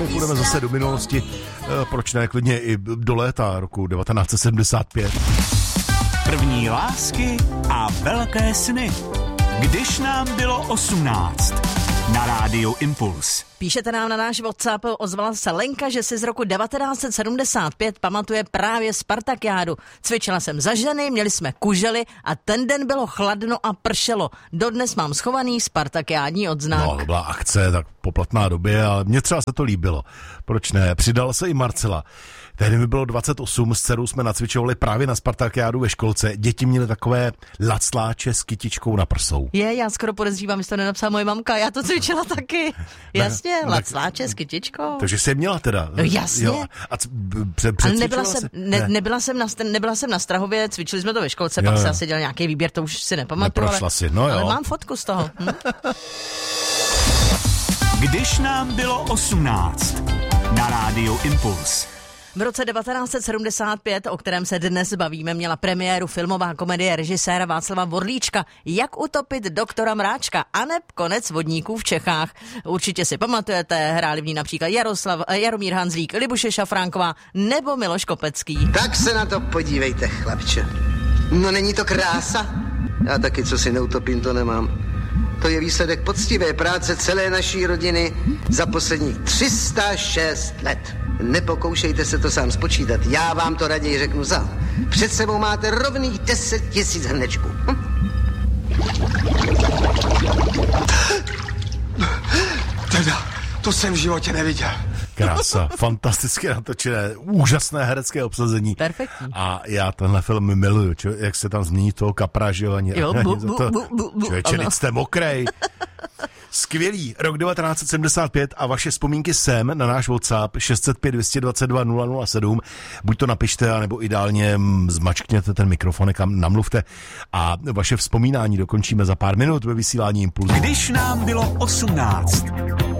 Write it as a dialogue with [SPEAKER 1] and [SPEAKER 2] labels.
[SPEAKER 1] půjdeme zase do minulosti, proč ne, klidně i do léta roku 1975.
[SPEAKER 2] První lásky a velké sny. Když nám bylo 18. Na rádiu Impuls.
[SPEAKER 3] Píšete nám na náš WhatsApp, ozvala se Lenka, že si z roku 1975 pamatuje právě Spartakiádu. Cvičila jsem za ženy, měli jsme kužely a ten den bylo chladno a pršelo. Dodnes mám schovaný Spartakiádní odznak.
[SPEAKER 1] No, byla akce, tak poplatná době, ale mně třeba se to líbilo. Proč ne? Přidala se i Marcela. Tehdy mi bylo 28, s dcerou jsme nacvičovali právě na Spartakiádu ve školce. Děti měly takové lacláče s kytičkou na prsou.
[SPEAKER 3] Já skoro podezřívám, že to nenapsala moje mamka, já to cvičila taky. Jasně, lacláče s kytičkou.
[SPEAKER 1] Takže jsi měla teda.
[SPEAKER 3] No jasně. Jo.
[SPEAKER 1] A
[SPEAKER 3] nebyla jsem na Strahově, cvičili jsme to ve školce, pak se asi dělal nějaký výběr, to už si nepamatuju.
[SPEAKER 1] Neprošla si, no jo.
[SPEAKER 3] Ale mám fotku z toho.
[SPEAKER 2] Když nám bylo 18. Na rádiu Impuls.
[SPEAKER 3] V roce 1975, o kterém se dnes bavíme, měla premiéru filmová komedie režiséra Václava Vorlíčka Jak utopit doktora Mráčka aneb Konec vodníků v Čechách. Určitě si pamatujete, hráli v ní například Jaromír Hanzlík, Libuše Šafránková nebo Miloš Kopecký.
[SPEAKER 4] Tak se na to podívejte, chlapče. No není to krása? Já taky, co si neutopím, to nemám. To je výsledek poctivé práce celé naší rodiny za posledních 306 let. Nepokoušejte se to sám spočítat, já vám to raději řeknu sám. Před sebou máte rovných 10 000 hrnečků.
[SPEAKER 5] Teda, to jsem v životě neviděl.
[SPEAKER 1] Krása, fantasticky natočené, úžasné herecké obsazení.
[SPEAKER 3] Perfektní.
[SPEAKER 1] A já tenhle film miluju, jak se tam změní toho kapra, že jo, člověče, teď jste mokrej. Skvělý, rok 1975 a vaše vzpomínky sem na náš WhatsApp 605 222 007. Buď to napište, anebo ideálně zmačkněte ten mikrofon, kam namluvte a vaše vzpomínání dokončíme za pár minut ve vysílání Impulzu.
[SPEAKER 2] Když nám bylo 18.